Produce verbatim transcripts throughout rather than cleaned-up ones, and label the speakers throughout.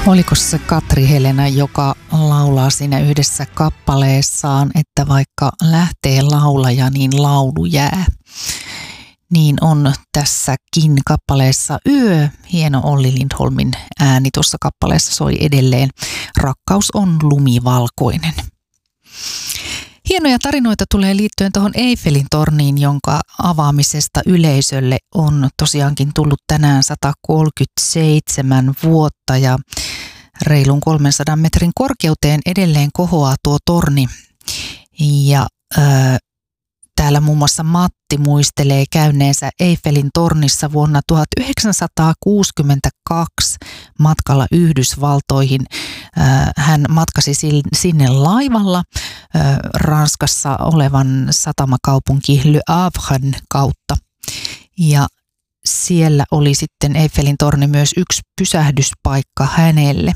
Speaker 1: Oliko se Katri Helena, joka laulaa siinä yhdessä kappaleessaan, että vaikka lähtee laulaja, niin laulu jää? Niin on tässäkin kappaleessa Yö. Hieno Olli Lindholmin ääni tuossa kappaleessa soi edelleen. Rakkaus on lumivalkoinen. Hienoja tarinoita tulee liittyen tuohon Eiffelin torniin, jonka avaamisesta yleisölle on tosiaankin tullut tänään sata kolmekymmentäseitsemän vuotta ja reilun kolmensadan metrin korkeuteen edelleen kohoaa tuo torni. Ja ö, täällä muun muassa Matti muistelee käyneensä Eiffelin tornissa vuonna tuhatyhdeksänsataakuusikymmentäkaksi matkalla Yhdysvaltoihin. Hän matkasi sinne laivalla Ranskassa olevan satamakaupunki Le Havren kautta. Ja siellä oli sitten Eiffelin torni myös yksi pysähdyspaikka hänelle.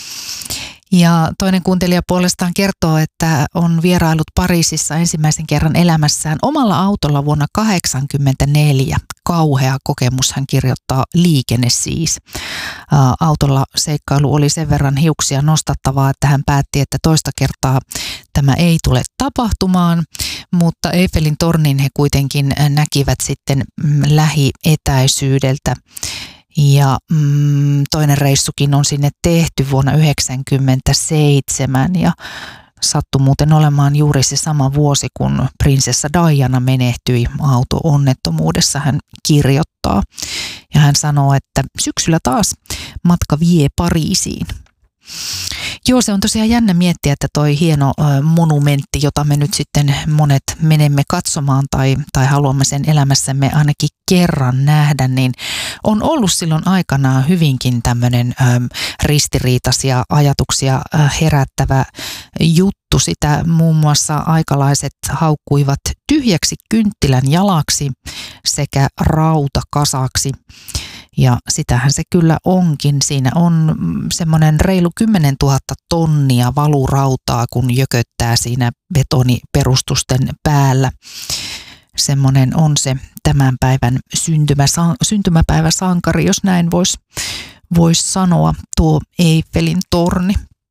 Speaker 1: Ja toinen kuuntelija puolestaan kertoo, että on vierailut Pariisissa ensimmäisen kerran elämässään omalla autolla vuonna tuhatyhdeksänsataakahdeksankymmentäneljä. Kauhea kokemus, hän kirjoittaa, liikenne siis. Ä, autolla seikkailu oli sen verran hiuksia nostattavaa, että hän päätti, että toista kertaa tämä ei tule tapahtumaan, mutta Eiffelin tornin he kuitenkin näkivät sitten lähietäisyydeltä. Ja mm, toinen reissukin on sinne tehty vuonna yhdeksänkymmentäseitsemän ja sattui muuten olemaan juuri se sama vuosi, kun prinsessa Diana menehtyi auto-onnettomuudessa, hän kirjoittaa. Ja hän sanoo, että syksyllä taas matka vie Pariisiin. Joo, se on tosiaan jännä miettiä, että toi hieno ö, monumentti, jota me nyt sitten monet menemme katsomaan tai, tai haluamme sen elämässämme ainakin kerran nähdä, niin on ollut silloin aikanaan hyvinkin tämmöinen ö, ristiriitaisia ajatuksia ö, herättävä juttu. Sitä muun muassa aikalaiset haukkuivat tyhjäksi kynttilän jalaksi sekä rautakasaksi. Ja sitähän se kyllä onkin. Siinä on semmoinen reilu kymmenen tuhatta tonnia valurautaa, kun jököttää siinä betoniperustusten päällä. Semmoinen on se tämän päivän syntymä, syntymäpäiväsankari, jos näin voisi vois sanoa, tuo Eiffelin torni.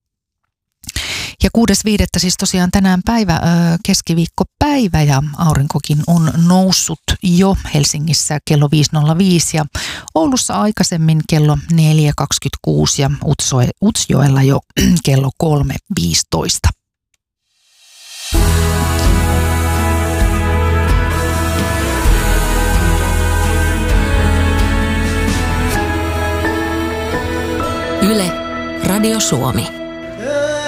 Speaker 1: Ja kuudes viidettä siis tosiaan tänään päivä, keskiviikkopäivä ja aurinkokin on noussut jo Helsingissä kello viisi nolla viisi ja Oulussa aikaisemmin kello neljä kaksikymmentäkuusi ja Utsjoella jo kello kolme viisitoista.
Speaker 2: Yle, Radio Suomi.